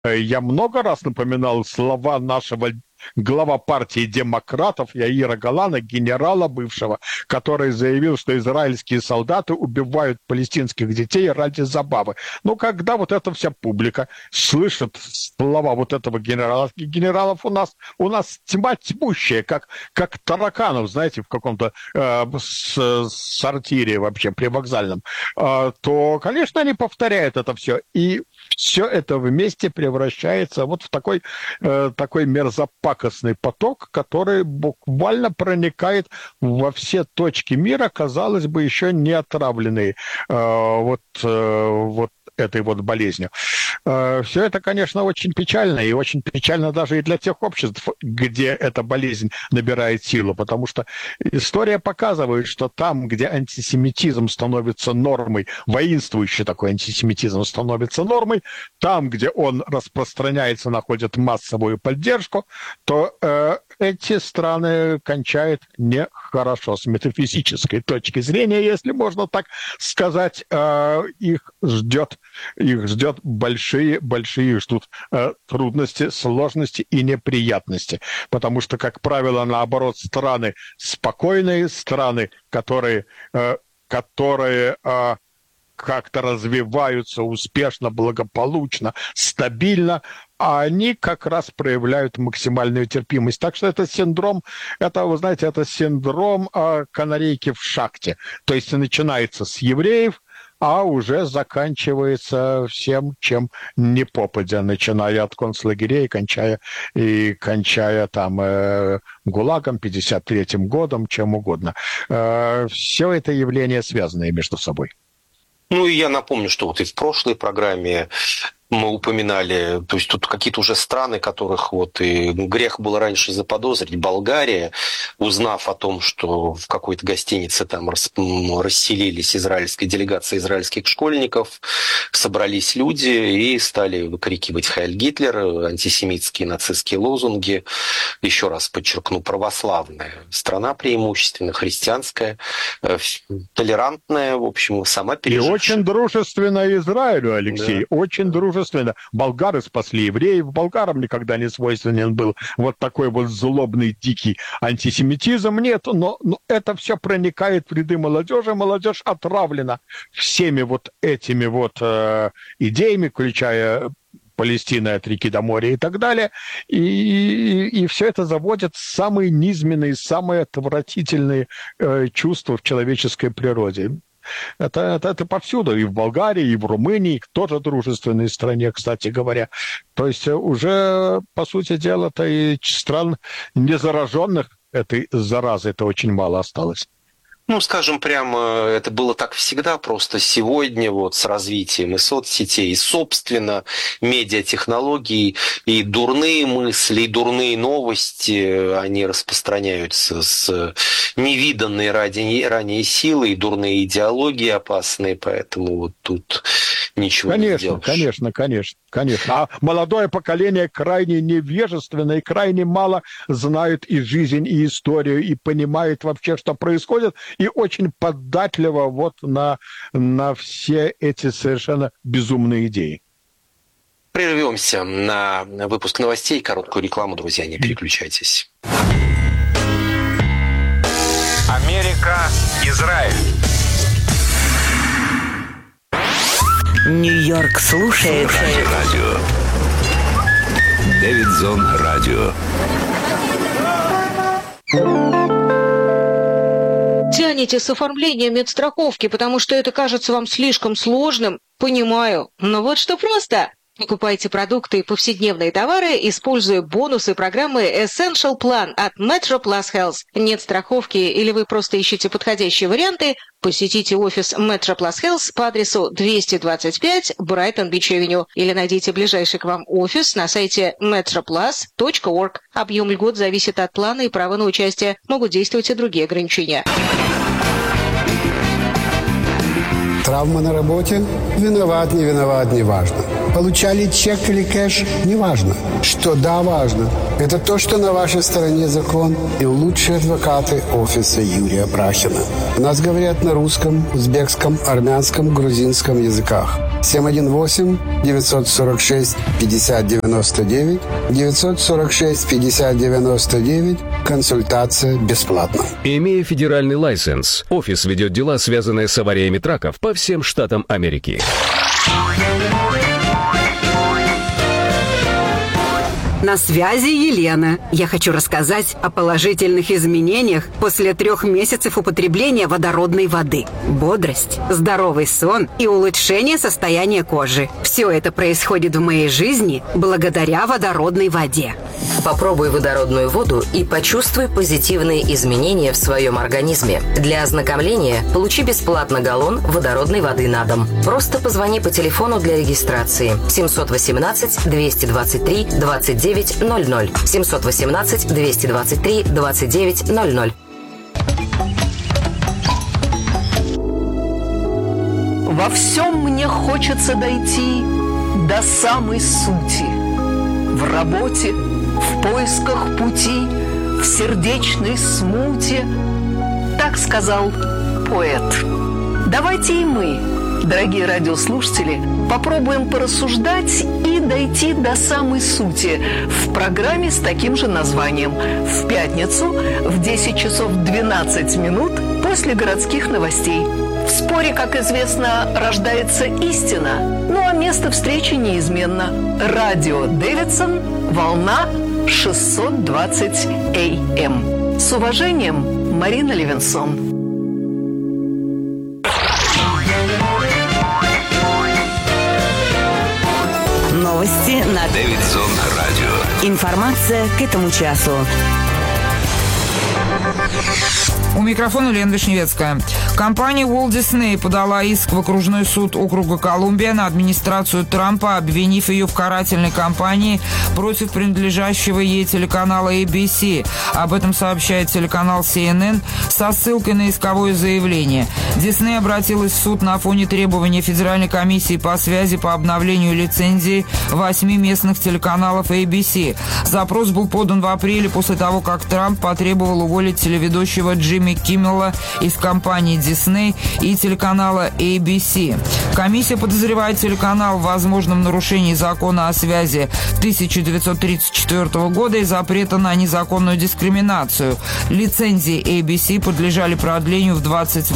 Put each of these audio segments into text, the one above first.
Я много раз напоминал слова нашего глава партии демократов Яира Голана, генерала бывшего, который заявил, что израильские солдаты убивают палестинских детей ради забавы. Но когда вот эта вся публика слышит слова вот этого генерала, генералов у нас тьма тьмущая, как тараканов, знаете, в каком-то сортире вообще привокзальном, то, конечно, они повторяют это все. И все это вместе превращается вот в такой мерзопакостный поток, который буквально проникает во все точки мира, казалось бы, еще не отравленные вот этой вот болезнью. Все это, конечно, очень печально, и очень печально даже и для тех обществ, где эта болезнь набирает силу, потому что история показывает, что там, где антисемитизм становится нормой, воинствующий такой антисемитизм становится нормой, там, где он распространяется, находит массовую поддержку, то эти страны кончают нехорошо с метафизической точки зрения, если можно так сказать. Их ждет большие ждут трудности, сложности и неприятности. Потому что, как правило, наоборот, страны спокойные, страны, которые как-то развиваются успешно, благополучно, стабильно, а они как раз проявляют максимальную терпимость. Так что это синдром канарейки в шахте. То есть начинается с евреев, а уже заканчивается всем, чем не попадя, начиная от концлагерей, кончая там ГУЛАГом, 53-м годом, чем угодно. Все это явления связанные между собой. Ну и я напомню, что вот и в прошлой программе мы упоминали, то есть тут какие-то уже страны, которых вот и грех было раньше заподозрить. Болгария, узнав о том, что в какой-то гостинице там расселились делегация израильских школьников, собрались люди и стали выкрикивать «Хайль Гитлер», антисемитские нацистские лозунги. Еще раз подчеркну, православная страна преимущественно, христианская, толерантная, в общем, сама пережившая. И очень дружественная Израилю, Алексей, да. Очень дружественная. Болгары спасли евреев, болгарам никогда не свойственен был вот такой вот злобный, дикий антисемитизм. Нет, но это все проникает в ряды молодежи. Молодежь отравлена всеми вот этими вот идеями, включая Палестина от реки до моря и так далее. И все это заводит самые низменные, самые отвратительные чувства в человеческой природе. Это повсюду, и в Болгарии, и в Румынии, тоже дружественной стране, кстати говоря. То есть уже, по сути дела-то, и стран незараженных этой заразой-то очень мало осталось. Ну, скажем прямо, это было так всегда, просто сегодня вот с развитием и соцсетей, и, собственно, медиатехнологий, и дурные мысли, и дурные новости, они распространяются с невиданной ранее силой, и дурные идеологии опасные, поэтому вот тут ничего не сделаешь. Конечно. А молодое поколение крайне невежественно и крайне мало знает и жизнь, и историю, и понимает вообще, что происходит, и очень податливо вот на все эти совершенно безумные идеи. Прервемся на выпуск новостей, короткую рекламу, друзья, не переключайтесь. Америка, Израиль. Нью-Йорк слушает радио. Дэвидсон радио. Тянете с оформлением медстраховки, потому что это кажется вам слишком сложным? Понимаю. Но вот что просто. Покупайте продукты и повседневные товары, используя бонусы программы Essential Plan от Metro Plus Health. Нет страховки или вы просто ищете подходящие варианты? Посетите офис Metro Plus Health по адресу 225 Brighton Beach Avenue или найдите ближайший к вам офис на сайте metroplus.org. Объем льгот зависит от плана и права на участие. Могут действовать и другие ограничения. Травма на работе? Виноват, не виноват, не важно. Получали чек или кэш? Не важно. Что да, важно. Это то, что на вашей стороне закон и лучшие адвокаты офиса Юрия Брахина. У нас говорят на русском, узбекском, армянском, грузинском языках. 718-946-5099, 946-5099, консультация бесплатна. Имея федеральный лайсенс, офис ведет дела, связанные с авариями траков по всем штатам Америки. На связи Елена. Я хочу рассказать о положительных изменениях после 3 месяцев употребления водородной воды. Бодрость, здоровый сон и улучшение состояния кожи. Все это происходит в моей жизни благодаря водородной воде. Попробуй водородную воду и почувствуй позитивные изменения в своем организме. Для ознакомления получи бесплатно галлон водородной воды на дом. Просто позвони по телефону для регистрации 718-223-2900. 718-223-2900. Во всем мне хочется дойти до самой сути. В работе, в поисках пути, в сердечной смуте. Так сказал поэт. Давайте и мы, дорогие радиослушатели, попробуем порассуждать и дойти до самой сути в программе с таким же названием в пятницу в 10 часов 12 минут после городских новостей. В споре, как известно, рождается истина, ну а место встречи неизменно. Радио Дэвидсон, волна 620 АМ. С уважением, Марина Левинсон. Новости на Дэвидсон Радио. Информация к этому часу. У микрофона Лена Вишневецкая. Компания Walt Disney подала иск в окружной суд округа Колумбия на администрацию Трампа, обвинив ее в карательной кампании против принадлежащего ей телеканала ABC. Об этом сообщает телеканал CNN со ссылкой на исковое заявление. Disney обратилась в суд на фоне требования Федеральной комиссии по связи по обновлению лицензии 8 местных телеканалов ABC. Запрос был подан в апреле после того, как Трамп потребовал уволить телеведущего Джимми Киммела из компании Disney и телеканала ABC. Комиссия подозревает телеканал в возможном нарушении закона о связи 1934 года и запрета на незаконную дискриминацию. Лицензии ABC подлежали продлению в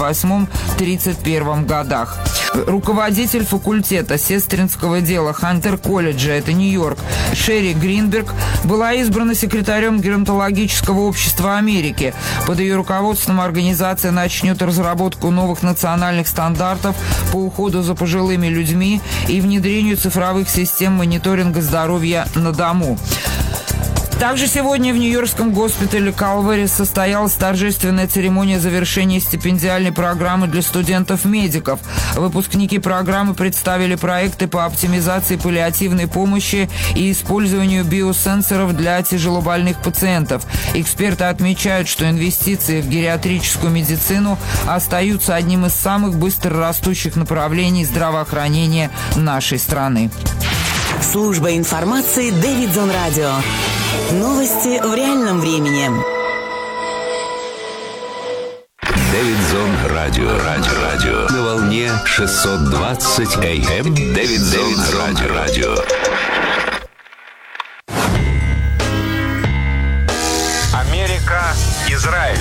28-31 годах. Руководитель факультета сестринского дела Хантер-колледжа, это Нью-Йорк, Шерри Гринберг, была избрана секретарем Геронтологического общества Америки. Под ее руководством организация начнет разработку новых национальных стандартов по уходу за пожилыми людьми и внедрению цифровых систем мониторинга здоровья на дому. Также сегодня в нью-йоркском госпитале Калвари состоялась торжественная церемония завершения стипендиальной программы для студентов-медиков. Выпускники программы представили проекты по оптимизации паллиативной помощи и использованию биосенсоров для тяжелобольных пациентов. Эксперты отмечают, что инвестиции в гериатрическую медицину остаются одним из самых быстро растущих направлений здравоохранения нашей страны. Служба информации Дэвидсон Радио. Новости в реальном времени. Дэвидсон Радио. Радио. На волне 620 АМ. Дэвидсон Радио. Америка, Израиль.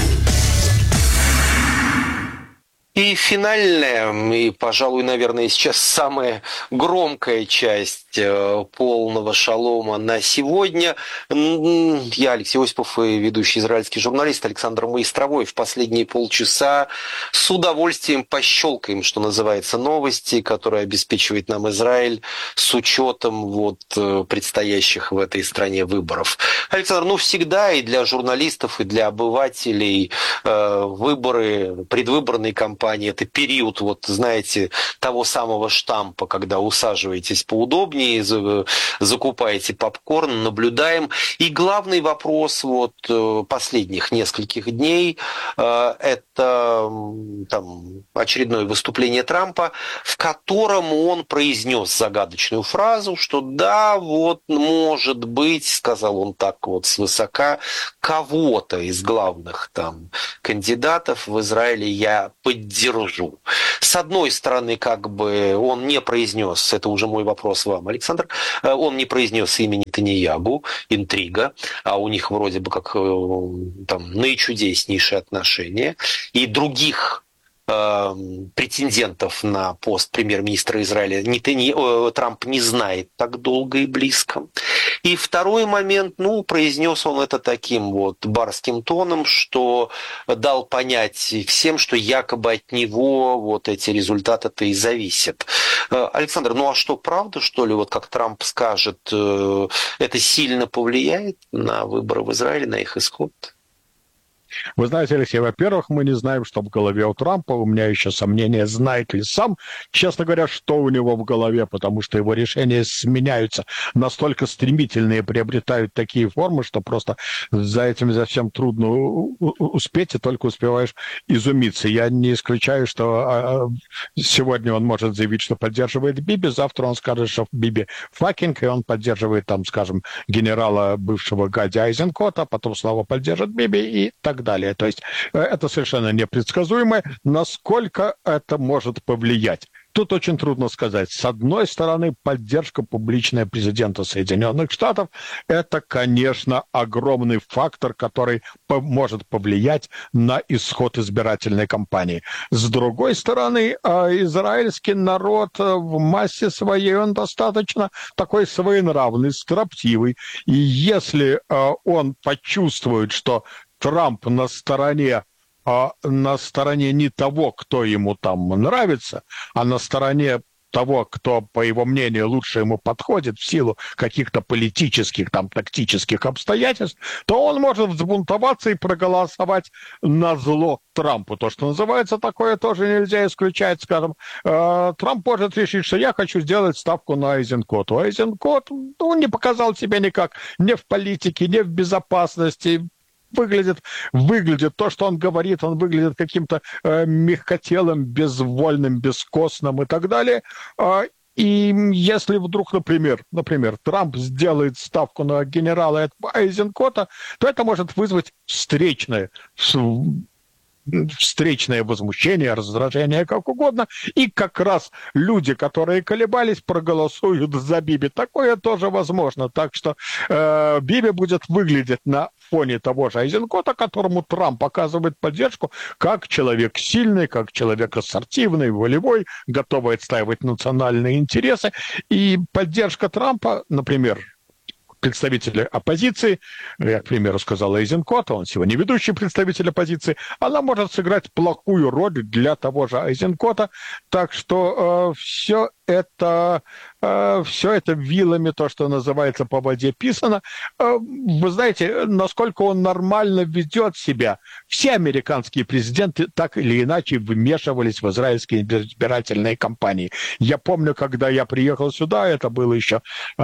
И финальная, и, пожалуй, наверное, сейчас самая громкая часть полного шалома на сегодня. Я, Алексей Осипов, и ведущий израильский журналист Александр Маистровой. В последние полчаса с удовольствием пощелкаем, что называется, новости, которые обеспечивает нам Израиль с учетом предстоящих в этой стране выборов. Александр, всегда и для журналистов, и для обывателей выборы, предвыборные кампании, это период, знаете, того самого штампа, когда усаживаетесь поудобнее, закупаете попкорн, наблюдаем. И главный вопрос последних нескольких дней – это очередное выступление Трампа, в котором он произнес загадочную фразу, что да, может быть, сказал он так свысока, кого-то из главных кандидатов в Израиле я поддержу поддержу. С одной стороны, как бы он не произнес, это уже мой вопрос вам, Александр, он не произнес имени Нетаньяху, интрига, а у них вроде бы как там наичудеснейшие отношения, и других претендентов на пост премьер-министра Израиля Трамп не знает так долго и близко. И второй момент, произнес он это таким вот барским тоном, что дал понять всем, что якобы от него вот эти результаты-то и зависят. Александр, а что, правда, что ли, вот как Трамп скажет, это сильно повлияет на выборы в Израиле, на их исход? Вы знаете, Алексей, во-первых, мы не знаем, что в голове у Трампа. У меня еще сомнения, знает ли сам, честно говоря, что у него в голове, потому что его решения сменяются настолько стремительно и приобретают такие формы, что просто за всем трудно успеть, и только успеваешь изумиться. Я не исключаю, что сегодня он может заявить, что поддерживает Биби, завтра он скажет, что Биби факинг, и он поддерживает, там, скажем, генерала бывшего Гади Айзенкота, потом снова поддержит Биби и так далее. То есть это совершенно непредсказуемо. Насколько это может повлиять? Тут очень трудно сказать. С одной стороны, поддержка публичная президента Соединенных Штатов – это, конечно, огромный фактор, который может повлиять на исход избирательной кампании. С другой стороны, израильский народ в массе своей, он достаточно такой своенравный, строптивый. И если он почувствует, что Трамп на стороне не того, кто ему там нравится, а на стороне того, кто, по его мнению, лучше ему подходит в силу каких-то политических, там, тактических обстоятельств, то он может взбунтоваться и проголосовать на зло Трампу. То, что называется, такое тоже нельзя исключать. Скажем, Трамп может решить, что я хочу сделать ставку на Айзенкота. Айзенкот, не показал себя никак ни в политике, ни в безопасности. Выглядит то, что он говорит, он выглядит каким-то мягкотелым, безвольным, бескостным и так далее. И если вдруг, например, Трамп сделает ставку на генерала Айзенкота, то это может вызвать встречное возмущение, раздражение, как угодно, и как раз люди, которые колебались, проголосуют за Биби. Такое тоже возможно. Так что Биби будет выглядеть на фоне того же Айзенкота, которому Трамп оказывает поддержку, как человек сильный, как человек ассертивный, волевой, готовый отстаивать национальные интересы. И поддержка Трампа, например, представители оппозиции, я, к примеру, сказал Айзенкота, он сегодня ведущий представитель оппозиции, она может сыграть плохую роль для того же Айзенкота, так что все это вилами, то, что называется, по воде писано. Вы знаете, насколько он нормально ведет себя. Все американские президенты так или иначе вмешивались в израильские избирательные кампании. Я помню, когда я приехал сюда, это было еще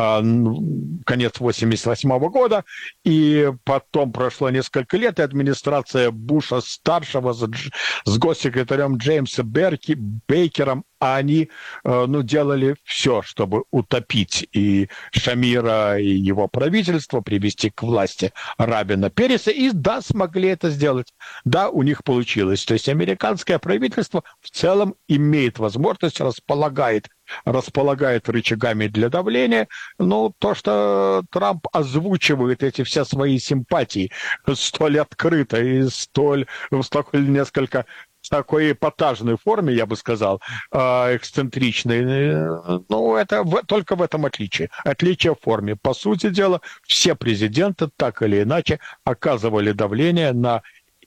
конец 1988 года, и потом прошло несколько лет, и администрация Буша-старшего с госсекретарем Джеймсом Бейкером, они делали все, чтобы утопить и Шамира, и его правительство, привести к власти Рабина Переса, и да, смогли это сделать. Да, у них получилось. То есть американское правительство в целом имеет возможность, располагает рычагами для давления, но то, что Трамп озвучивает эти все свои симпатии столь открыто и столь несколько в такой эпатажной форме, я бы сказал, эксцентричной, это только в этом отличие. Отличие в форме. По сути дела, все президенты так или иначе оказывали давление на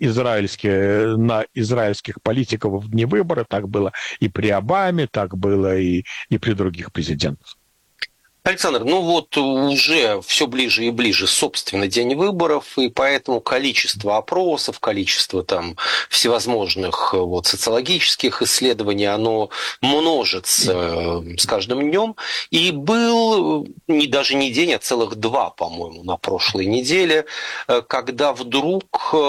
израильских политиков в дни выборов. Так было и при Обаме, так было и при других президентах. Александр, уже все ближе и ближе, собственно, день выборов, и поэтому количество опросов, количество там всевозможных социологических исследований, оно множится с каждым днем. И был даже не день, а целых два, по-моему, на прошлой неделе, когда вдруг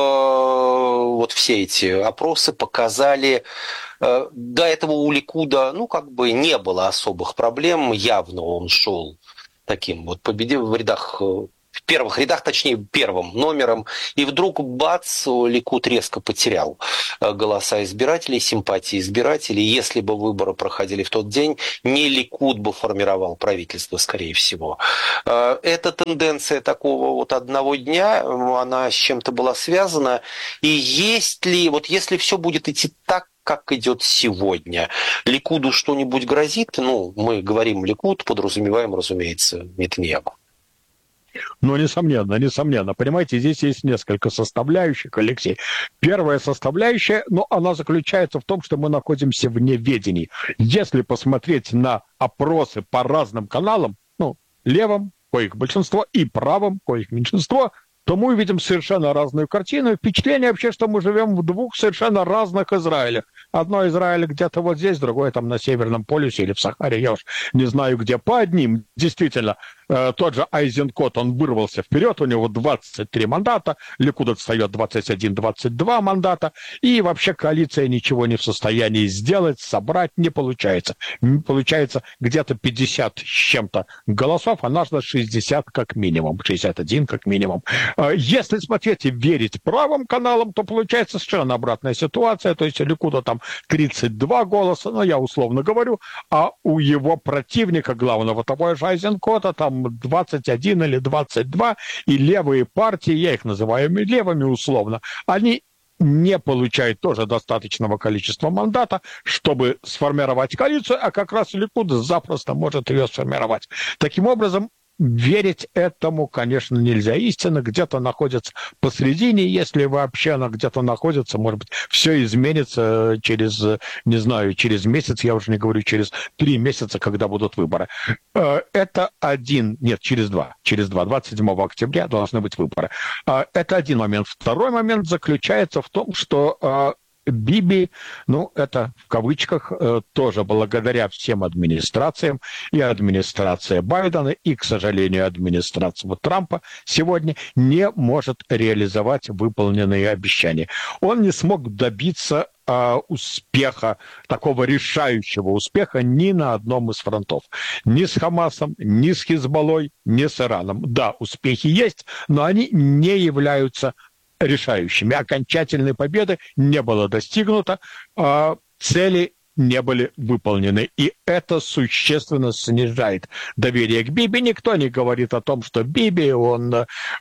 все эти опросы показали. До этого у Ликуда, не было особых проблем. Явно он шел таким в рядах в первых рядах, точнее, первым номером, и вдруг, бац, Ликуд резко потерял голоса избирателей, симпатии избирателей. Если бы выборы проходили в тот день, не Ликуд бы формировал правительство, скорее всего. Эта тенденция такого вот одного дня, она с чем-то была связана. И есть ли, вот если все будет идти так, как идет сегодня, Ликуду что-нибудь грозит? Ну, мы говорим Ликуд, подразумеваем, разумеется, Нетаньяху. Ну, несомненно. Понимаете, здесь есть несколько составляющих, Алексей. Первая составляющая, она заключается в том, что мы находимся в неведении. Если посмотреть на опросы по разным каналам, левым, коих большинство, и правым, коих меньшинство, то мы увидим совершенно разную картину. Впечатление вообще, что мы живем в двух совершенно разных Израилях. Одно Израиль где-то вот здесь, другое там на Северном полюсе или в Сахаре, я уж не знаю где. По одним, действительно, тот же Айзенкот, он вырвался вперед, у него 23 мандата, Ликуд отстает 21-22 мандата, и вообще коалиция ничего не в состоянии сделать, собрать не получается. Получается где-то 50 с чем-то голосов, а нужно 60 как минимум, 61 как минимум. Если смотреть и верить правым каналам, то получается совершенно обратная ситуация, то есть у Ликуда там 32 голоса, я условно говорю, а у его противника, главного того же Айзенкота, там 21 или 22, и левые партии, я их называю левыми условно, они не получают тоже достаточного количества мандата, чтобы сформировать коалицию, а как раз Ликуд запросто может ее сформировать. Таким образом, верить этому, конечно, нельзя. Истина где-то находится посредине, если вообще она где-то находится, может быть, все изменится через, не знаю, через месяц, я уже не говорю, через 3 месяца, когда будут выборы. Это через 27 октября должны быть выборы. Это один момент. Второй момент заключается в том, что Биби, это в кавычках, тоже благодаря всем администрациям, и администрация Байдена, и, к сожалению, администрация Трампа сегодня не может реализовать выполненные обещания. Он не смог добиться успеха, такого решающего успеха ни на одном из фронтов. Ни с Хамасом, ни с Хизбаллой, ни с Ираном. Да, успехи есть, но они не являются решающими. Окончательной победы не было достигнуто, цели не были выполнены. И это существенно снижает доверие к Биби. Никто не говорит о том, что Биби, он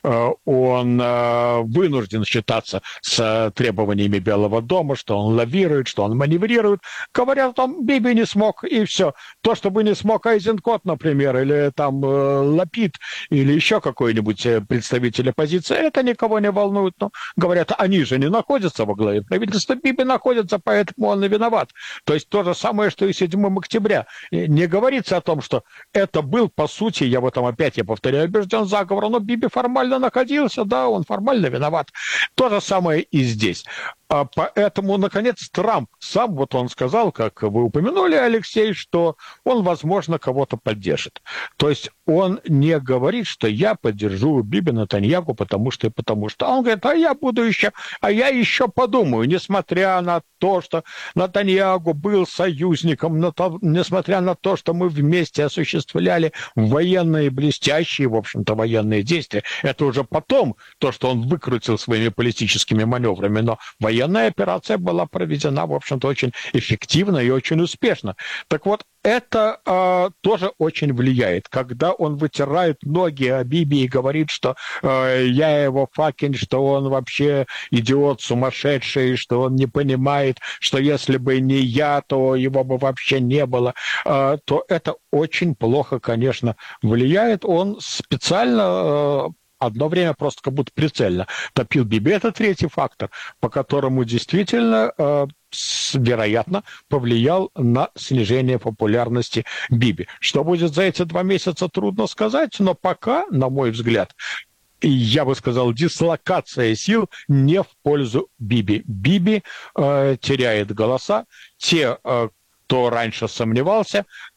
вынужден считаться с требованиями Белого дома, что он лавирует, что он маневрирует. Говорят о том, Биби не смог, и все. То, что бы не смог Айзенкот, например, или там Лапид, или еще какой-нибудь представитель оппозиции, это никого не волнует. Но говорят, они же не находятся во главе правительства, Биби находится, поэтому он и виноват. То есть то же самое, что и 7 октября. Не говорится о том, что это был, по сути, я в этом опять, я повторяю, убежден, заговор, но Биби формально находился, да, он формально виноват. То же самое и здесь. Поэтому, наконец, Трамп сам, он сказал, как вы упомянули, Алексей, что он, возможно, кого-то поддержит. То есть он не говорит, что я поддержу Биби Нетаньяху, потому что. Он говорит, я еще подумаю, несмотря на то, что Нетаньяху был союзником, несмотря на то, что мы вместе осуществляли военные, блестящие, в общем-то, военные действия. Это уже потом, то, что он выкрутил своими политическими маневрами, но военная операция была проведена, в общем-то, очень эффективно и очень успешно. Так вот, это тоже очень влияет. Когда он вытирает ноги о Биби и говорит, что я его факин, что он вообще идиот сумасшедший, что он не понимает, что если бы не я, то его бы вообще не было, то это очень плохо, конечно, влияет. Он специально одно время просто как будто прицельно топил Биби. Это третий фактор, по которому действительно, вероятно, повлиял на снижение популярности Биби. Что будет за эти 2 месяца, трудно сказать, но пока, на мой взгляд, я бы сказал, дислокация сил не в пользу Биби. Биби теряет голоса. Те, кто раньше сомневался,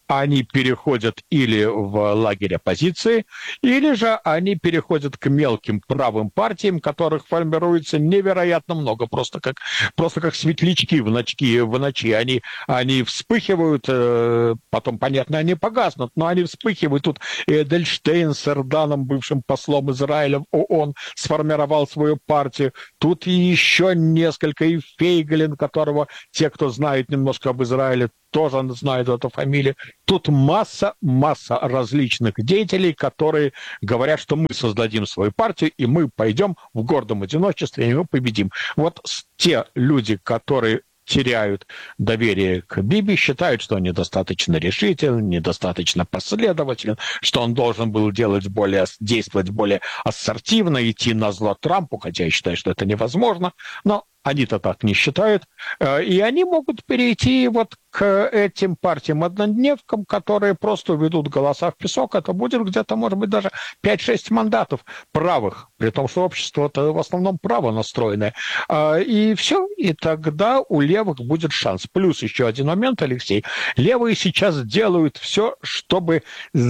они переходят или в лагерь оппозиции, или же они переходят к мелким правым партиям, которых формируется невероятно много, просто как светлячки в ночи. Они вспыхивают, потом, понятно, они погаснут, но они вспыхивают. Тут Эдельштейн с Эрданом, бывшим послом Израиля в ООН, сформировал свою партию. Тут еще несколько, и Фейгелин, которого те, кто знает немножко об Израиле, тоже знают эту фамилию. Тут масса различных деятелей, которые говорят, что мы создадим свою партию, и мы пойдем в гордом одиночестве, и мы победим. Вот те люди, которые теряют доверие к Биби, считают, что он недостаточно решителен, недостаточно последователен, что он должен был действовать более ассертивно, идти назло Трампу, хотя я считаю, что это невозможно, но они-то так не считают, и они могут перейти вот к этим партиям-однодневкам, которые просто ведут голоса в песок. Это будет где-то, может быть, даже 5-6 мандатов правых, при том, что общество-то в основном право настроенное. И все, и тогда у левых будет шанс. Плюс еще один момент, Алексей. Левые сейчас делают все, чтобы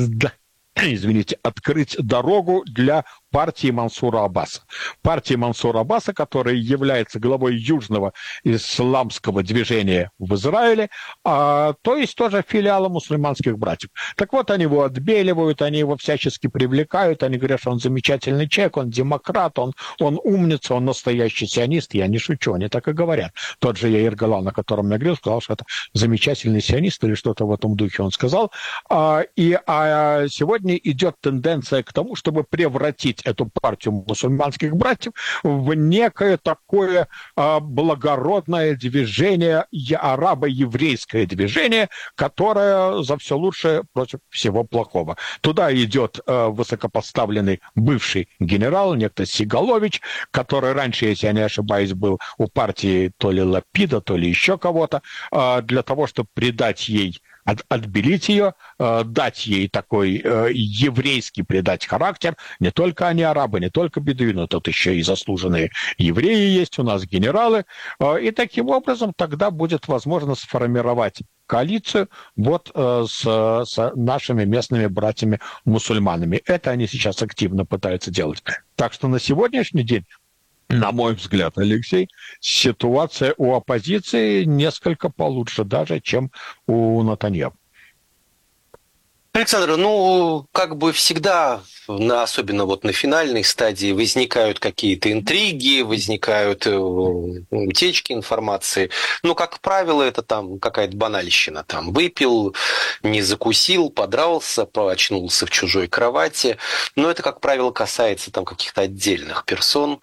открыть дорогу для партии Мансура Аббаса. Партии Мансура Аббаса, который является главой южного исламского движения в Израиле, то есть тоже филиала мусульманских братьев. Так вот, они его отбеливают, они его всячески привлекают, они говорят, что он замечательный человек, он демократ, он умница, он настоящий сионист. Я не шучу, они так и говорят. Тот же Яир Голан, о котором я говорил, сказал, что это замечательный сионист или что-то в этом духе он сказал. Сегодня идет тенденция к тому, чтобы превратить эту партию мусульманских братьев в некое такое благородное движение, арабо-еврейское движение, которое за все лучшее против всего плохого. Туда идет высокопоставленный бывший генерал, некто Сигалович, который раньше, если я не ошибаюсь, был у партии то ли Лапида, то ли еще кого-то, для того, чтобы придать ей, отбелить ее, дать ей такой еврейский, придать характер. Не только они арабы, не только бедуины, тут еще и заслуженные евреи есть, у нас генералы. И таким образом тогда будет возможно сформировать коалицию вот с нашими местными братьями-мусульманами. Это они сейчас активно пытаются делать. Так что на сегодняшний день, на мой взгляд, Алексей, ситуация у оппозиции несколько получше даже, чем у Нетаньяху. Александр, как бы всегда, особенно вот на финальной стадии, возникают какие-то интриги, возникают утечки информации. Но, как правило, это там какая-то банальщина. Там выпил, не закусил, подрался, очнулся в чужой кровати. Но это, как правило, касается там каких-то отдельных персон.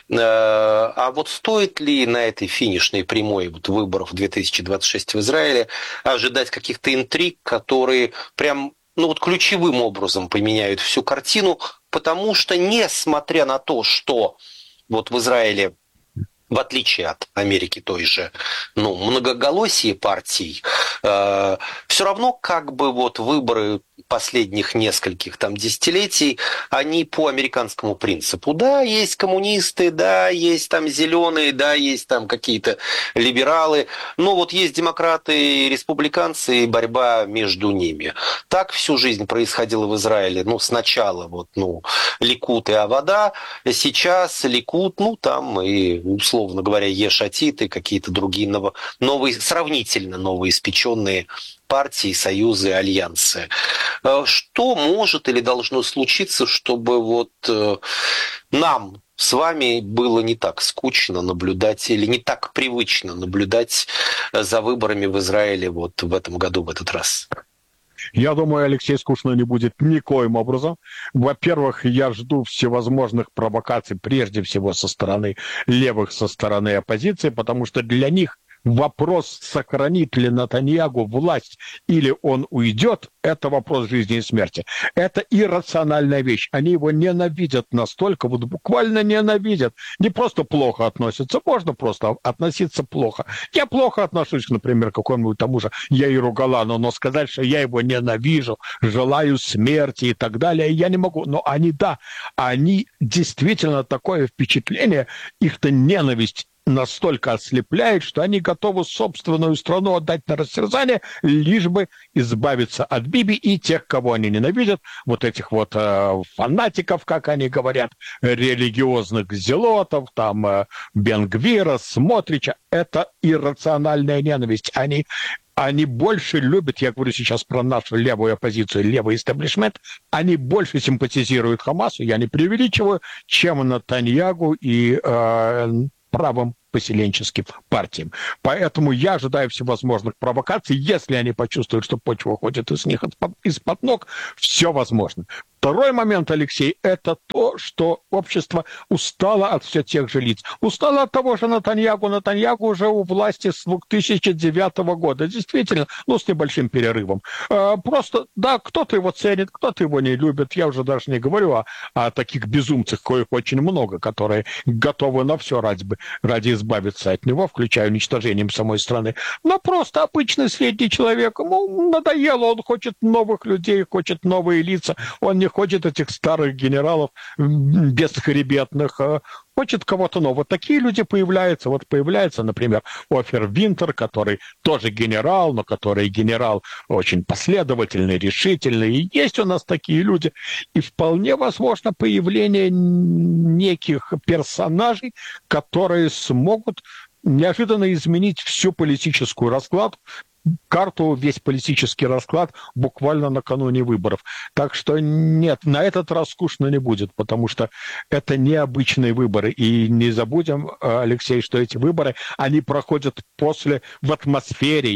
А вот стоит ли на этой финишной прямой выборов 2026 в Израиле ожидать каких-то интриг, которые прям ключевым образом поменяют всю картину, потому что, несмотря на то, что вот в Израиле, в отличие от Америки той же, многоголосие партий, все равно как бы вот выборы последних нескольких десятилетий, они по американскому принципу. Да, есть коммунисты, да, есть там зеленые, да, есть там какие-то либералы, но вот есть демократы и республиканцы, и борьба между ними. Так всю жизнь происходило в Израиле. Сначала Ликут и Авода, сейчас Ликут, там и, условно говоря, Еш Атид и какие-то другие новые, сравнительно новоиспеченные партии, союзы, альянсы. Что может или должно случиться, чтобы нам с вами было не так скучно наблюдать или не так привычно наблюдать за выборами в Израиле в этом году, в этот раз? Я думаю, Алексей, скучно не будет никоим образом. Во-первых, я жду всевозможных провокаций, прежде всего со стороны левых, со стороны оппозиции, потому что для них вопрос, сохранит ли Нетаньяху власть или он уйдет, это вопрос жизни и смерти. Это иррациональная вещь. Они его ненавидят настолько, буквально ненавидят. Не просто плохо относятся, можно просто относиться плохо. Я плохо отношусь, например, к какому-нибудь тому же Яиру Голану, но сказать, что я его ненавижу, желаю смерти и так далее, я не могу. Но они действительно такое впечатление, их-то ненависть настолько ослепляет, что они готовы собственную страну отдать на растерзание, лишь бы избавиться от Биби и тех, кого они ненавидят, вот этих вот фанатиков, как они говорят, религиозных зелотов, там Бен-Гвира, Смотрича. Это иррациональная ненависть. Они больше любят, я говорю сейчас про нашу левую оппозицию, левый истеблишмент, они больше симпатизируют Хамасу, я не преувеличиваю, чем Нетаньягу и правым поселенческим партиям. Поэтому я ожидаю всевозможных провокаций. Если они почувствуют, что почва уходит из них из-под ног, все возможно. Второй момент, Алексей, это то, что общество устало от все тех же лиц. Устало от того же Нетаньягу. Нетаньягу уже у власти с 2009 года. Действительно, с небольшим перерывом. Просто, да, кто-то его ценит, кто-то его не любит. Я уже даже не говорю о таких безумцах, коих очень много, которые готовы на все ради избавиться от него, включая уничтожением самой страны. Но просто обычный средний человек. Ему надоело, он хочет новых людей, хочет новые лица. Он не хочет этих старых генералов бесхребетных, хочет кого-то нового. Такие люди появляются. Вот появляется, например, Офер Винтер, который тоже генерал, но который генерал очень последовательный, решительный. И есть у нас такие люди. И вполне возможно появление неких персонажей, которые смогут неожиданно изменить всю политическую карту, весь политический расклад буквально накануне выборов. Так что нет, на этот раз скучно не будет, потому что это необычные выборы. И не забудем, Алексей, что эти выборы, они проходят в атмосфере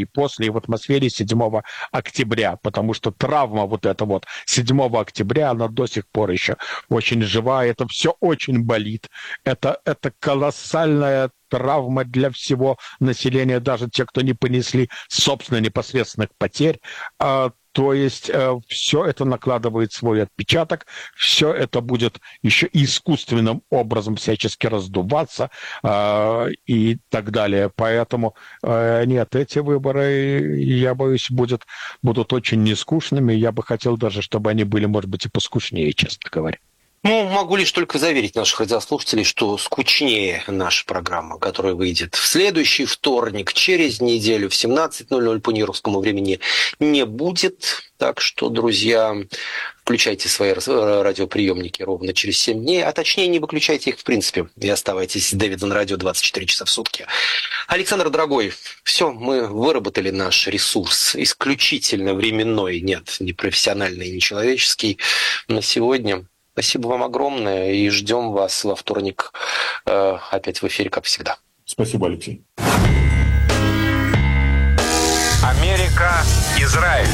7 октября, потому что травма вот эта 7 октября, она до сих пор еще очень жива, это все очень болит. Это колоссальная травма для всего населения, даже те, кто не понесли собственно непосредственных потерь. То есть все это накладывает свой отпечаток, все это будет еще искусственным образом всячески раздуваться и так далее. Поэтому нет, эти выборы, я боюсь, будут очень нескучными. Я бы хотел даже, чтобы они были, может быть, и поскучнее, честно говоря. Могу лишь только заверить наших радиослушателей, что скучнее наша программа, которая выйдет в следующий вторник, через неделю в 17:00 по нью-йоркскому времени, не будет. Так что, друзья, включайте свои радиоприемники ровно через 7 дней, а точнее не выключайте их в принципе и оставайтесь с Дэвид Зон Радио 24 часа в сутки. Александр, дорогой, все, мы выработали наш ресурс, исключительно временной, нет, не профессиональный, не человеческий, на сегодня. Спасибо вам огромное и ждем вас во вторник опять в эфире, как всегда. Спасибо, Алексей. Америка, Израиль.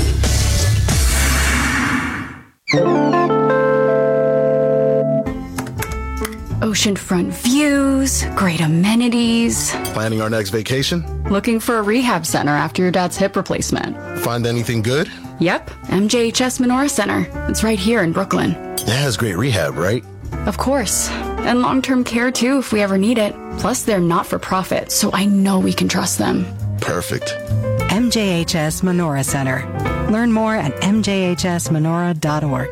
Oceanfront views, great amenities. Planning our next vacation? Looking for a rehab center after your dad's hip replacement. Find anything good? Yep, MJHS Menorah Center. It's right here in Brooklyn. It has great rehab, right? Of course. And long-term care too if we ever need it. Plus they're not-for-profit, so I know we can trust them. Perfect. MJHS Menorah Center. Learn more at mjhsmenorah.org.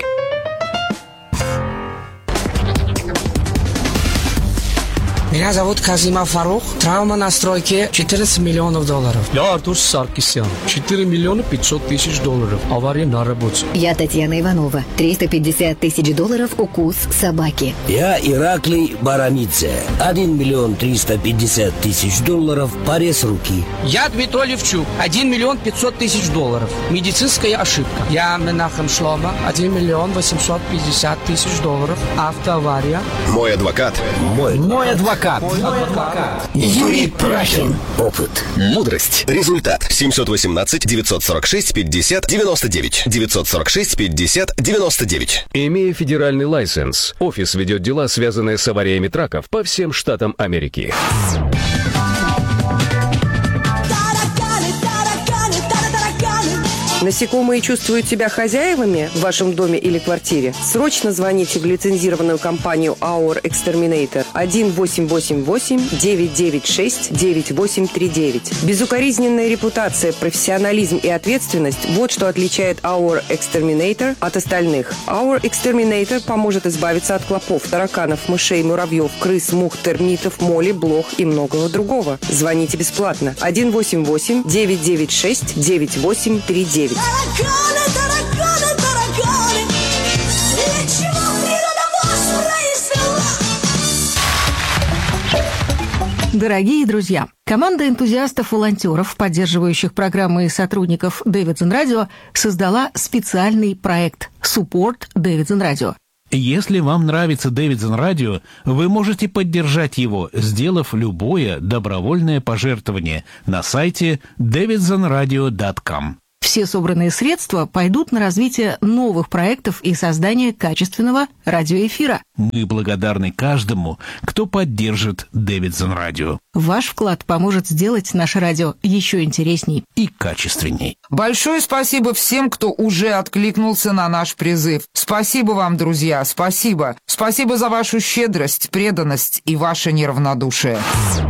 Меня зовут Казима Фарух. Травма на стройке $14 миллионов. Я Артур Саркисян. $4 миллиона 500 тысяч. Авария на работе. Я Татьяна Иванова. $350 тысяч укус собаки. Я Ираклий Барамидзе. $1 миллион 350 тысяч. Порез руки. Я Дмитрий Левчук. $1 миллион 500 тысяч. Медицинская ошибка. Я Менахем Шлома. $1 миллион 850 тысяч. Автоавария. Мой адвокат. Мой адвокат. Юрий Прахин. Опыт. Мудрость. Результат. 718-946-50-99. 946-50-99. Имея федеральный лайсенс, офис ведет дела, связанные с авариями траков по всем штатам Америки. Насекомые чувствуют себя хозяевами в вашем доме или квартире? Срочно звоните в лицензированную компанию Our Exterminator 1-888-996-9839. Безукоризненная репутация, профессионализм и ответственность – вот что отличает Our Exterminator от остальных. Our Exterminator поможет избавиться от клопов, тараканов, мышей, муравьев, крыс, мух, термитов, моли, блох и многого другого. Звоните бесплатно. 1-888-996-9839. Дорогие друзья, команда энтузиастов-волонтеров, поддерживающих программы и сотрудников Davidson Radio, создала специальный проект «Support Davidson Radio». Если вам нравится Davidson Radio, вы можете поддержать его, сделав любое добровольное пожертвование на сайте davidsonradio.com. Все собранные средства пойдут на развитие новых проектов и создание качественного радиоэфира. Мы благодарны каждому, кто поддержит Davidson Radio. Ваш вклад поможет сделать наше радио еще интересней и качественней. Большое спасибо всем, кто уже откликнулся на наш призыв. Спасибо вам, друзья, спасибо. Спасибо за вашу щедрость, преданность и ваше неравнодушие.